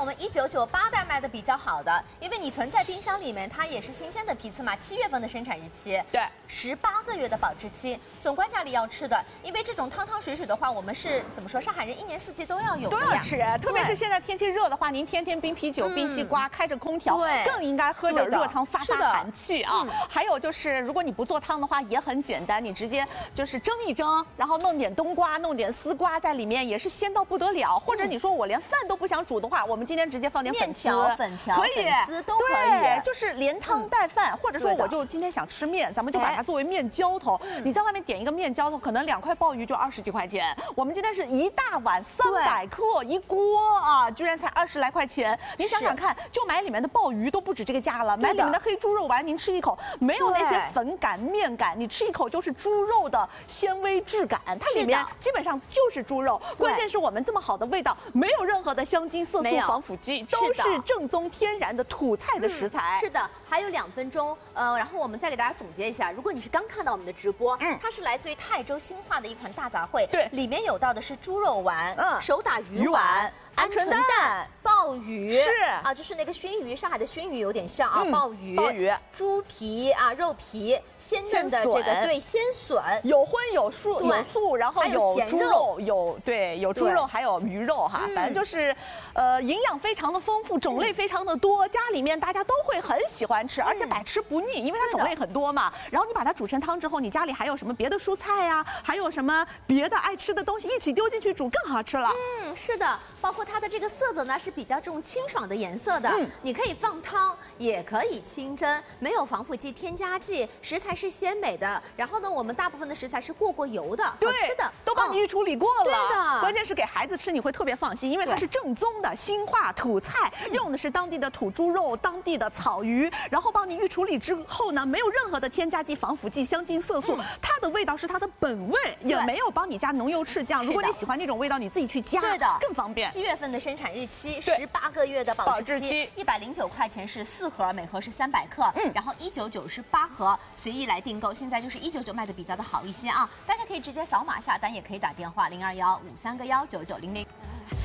我们1998代卖的比较好的，因为你囤在冰箱里面，它也是新鲜的批次嘛，7月份的生产日期， 对 ，18个月的保质期，总关家里要吃的，因为这种汤汤水水的话，我们是怎么说？上海人1年4季都要有的呀， 都要吃，特别是现在天气热的话，您天天冰啤酒、冰西瓜，开着空调， 对， 更应该喝点热汤发寒气啊。还有就是，如果你不做汤的话，也很简单，你直接就是蒸一蒸，然后弄点冬瓜、弄点丝瓜在里面，也是鲜到不得了。或者你说我连饭都不想煮的话，我们今天直接放点面条、粉条、 可以， 粉丝都可以， 对，就是连汤带饭。或者说我就今天想吃面，咱们就把它作为面浇头。你在外面点一个面浇头，可能2块鲍鱼就20几块钱，我们今天是一大碗300克一锅啊，居然才20来块钱。您想想看，就买里面的鲍鱼都不止这个价了，买里面的黑猪肉丸，您吃一口没有那些粉感、面感，你吃一口就是猪肉的纤维质感，它里面基本上就是猪肉。关键是我们这么好的味道，没有任何的香精、色素、防腐剂，都是正宗天然的土菜的食材。 是的，还有2分钟，然后我们再给大家总结一下，如果你是刚看到我们的直播，它是来自于泰州新化的一款大杂烩， 对， 里面有到的是猪肉丸、手打鱼丸、鹌鹑蛋、鲍鱼， 是啊，就是那个熏鱼，上海的熏鱼有点像啊，鲍鱼、猪皮啊，肉皮，鲜嫩的这个对鲜笋， 有荤有素，然后有猪肉，有猪肉，还有鱼肉哈，反正就是营养非常的丰富，种类非常的多，家里面大家都会很喜欢吃，而且百吃不腻，因为它种类很多嘛。然后你把它煮成汤之后，你家里还有什么别的蔬菜呀，还有什么别的爱吃的东西一起丢进去煮，更好吃了。 是的，包括它的这个色泽呢是比较这种清爽的颜色的，你可以放汤，也可以清蒸，没有防腐剂、添加剂，食材是鲜美的。然后呢，我们大部分的食材是过油的，好吃的， 都帮你预处理过了。 对的， 关键是给孩子吃你会特别放心，因为它是正宗的新化土菜，用的是当地的土猪肉、当地的草鱼，然后帮你预处理之后呢，没有任何的添加剂、防腐剂、香精、色素，它的味道是它的本味，也没有帮你加浓油赤酱。如果你喜欢这种味道，你自己去加，对的，更方便。 7月份的生产日期，18个月的保质期，109块钱是4盒，每盒是300克，然后199是8盒，随意来订购。现在就是199卖的比较的好一些啊，大家可以直接扫码下单，也可以打电话02153个19900。